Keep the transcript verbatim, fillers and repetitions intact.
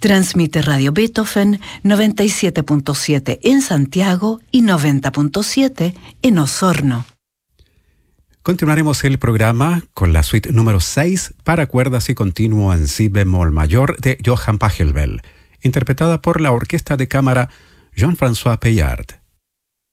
Transmite Radio Beethoven noventa y siete punto siete en Santiago y noventa punto siete en Osorno. Continuaremos el programa con la suite número seis para cuerdas y continuo en si bemol mayor de Johann Pachelbel, interpretada por la Orquesta de Cámara Jean-François Pellard.